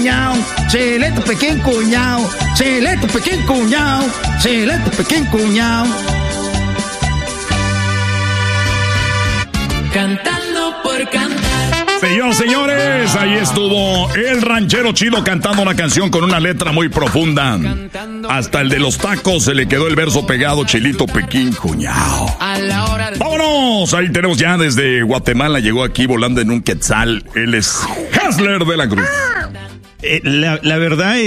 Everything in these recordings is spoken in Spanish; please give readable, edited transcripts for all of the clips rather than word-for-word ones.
cuñao, chile tu pequeño cuñao, chile tu pequeño cuñao, chile tu pequeño cuñao. Cantando por cantar. Señoras, señores, ahí estuvo el ranchero chido cantando una canción con una letra muy profunda. Hasta el de los tacos se le quedó el verso pegado, chilito pequín cuñao. ¡Vámonos! Ahí tenemos ya desde Guatemala, llegó aquí volando en un quetzal. Él es Hasler de la Cruz. La verdad,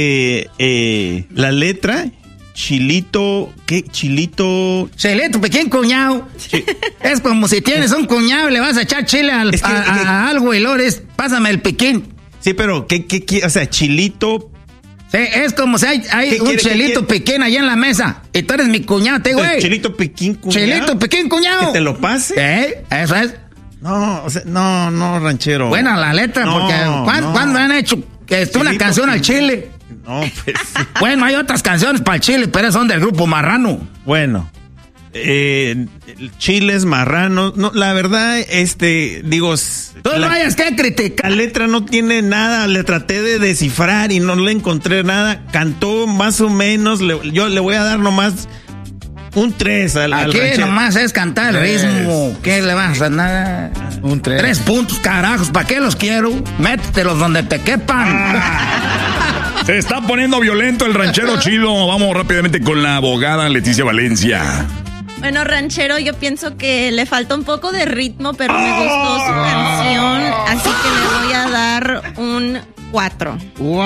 la letra... Chilito, ¿qué? Chilito pequeño cuñado. Es como si tienes un cuñado y le vas a echar chile a algo y luego pásame el piquín. Sí, pero ¿qué? O sea, chilito. Sí, es como si hay un chilito pequeño allá en la mesa y tú eres mi cuñado, güey. Chilito pequín cuñado. Chilito pequín cuñado. ¿Que te lo pase? Eso es. No, o sea, no, ranchero. Buena la letra, porque ¿cuándo han hecho una canción al chile? No, pues. Bueno, hay otras canciones para el chile, pero son del grupo Marrano. Bueno, chiles, marranos. No, la verdad, digo. Tú no hayas que criticar. La letra no tiene nada. Le traté de descifrar y no le encontré nada. Cantó más o menos. Yo le voy a dar nomás un 3 al Aquí ranchero. nomás es cantar el ritmo. ¿Qué le vas a dar? Un 3. 3 puntos, carajos. ¿Para qué los quiero? Métetelos donde te quepan. Se está poniendo violento el ranchero chido. Vamos rápidamente con la abogada Leticia Valencia. Bueno, ranchero, yo pienso que le falta un poco de ritmo, pero me gustó su canción, así que le voy a dar un 4.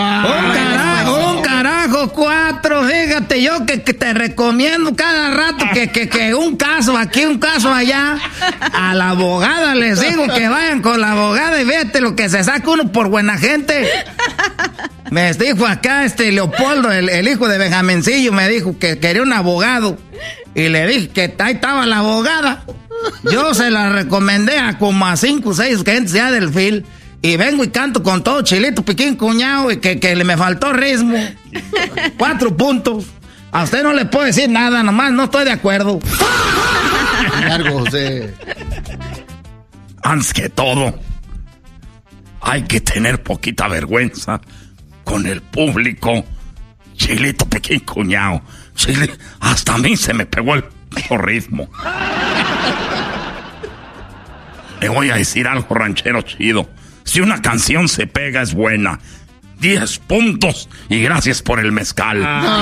Un carajo, 4. Fíjate, yo que te recomiendo cada rato que un caso aquí, un caso allá. A la abogada les digo que vayan con la abogada y fíjate lo que se saca uno por buena gente. Me dijo acá Leopoldo, el hijo de Benjamincillo, me dijo que quería un abogado. Y le dije que ahí estaba la abogada. Yo se la recomendé a como a 5 o 6 gentes ya del fil. Y vengo y canto con todo chilito, piquín, cuñado, y que me faltó ritmo. 4 puntos. A usted no le puedo decir nada, nomás no estoy de acuerdo. Largo, José. Antes que todo, hay que tener poquita vergüenza con el público. Chilito pequín cuñado. Chile, hasta a mí se me pegó el ritmo. Le voy a decir algo, ranchero chido. Si una canción se pega es buena. 10 puntos y gracias por el mezcal.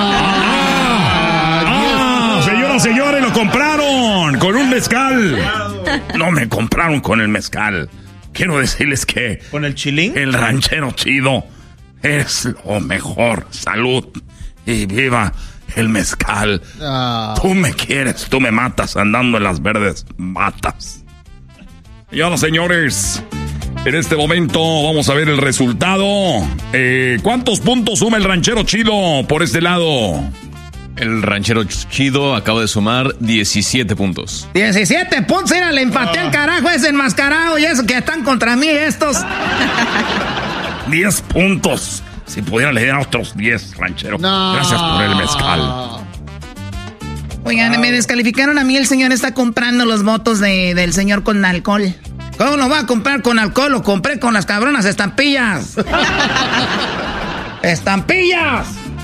Señoras, señores, lo compraron con un mezcal. No me compraron con el mezcal. Quiero decirles que... ¿Con el chilín? El ranchero chido es lo mejor. Salud y viva el mezcal. Tú me quieres, tú me matas andando en las verdes matas. Señoras, señores, en este momento vamos a ver el resultado. ¿Cuántos puntos suma el ranchero chido por este lado? El ranchero chido acaba de sumar 17 puntos. 17 puntos, mira, le empaté al carajo ese enmascarado y eso que están contra mí estos. 10 puntos. Si pudiera le dar otros 10, ranchero. No. Gracias por el mezcal. Oigan, me descalificaron a mí, el señor está comprando los votos del señor con alcohol. ¿Cómo lo va a comprar con alcohol? Lo compré con las cabronas estampillas. ¡Estampillas!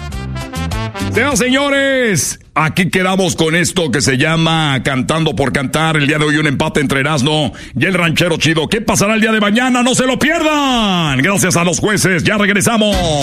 Señores, aquí quedamos con esto que se llama Cantando por Cantar. El día de hoy un empate entre Erasmo y el ranchero chido. ¿Qué pasará el día de mañana? ¡No se lo pierdan! Gracias a los jueces, ya regresamos.